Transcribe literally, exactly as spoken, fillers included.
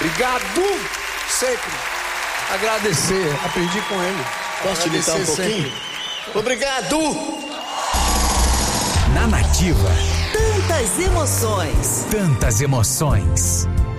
Obrigado. Sempre. Agradecer. Aprendi com ele. Posso te imitar um pouquinho? Sempre. Obrigado. Na Nativa. Tantas emoções. Tantas emoções.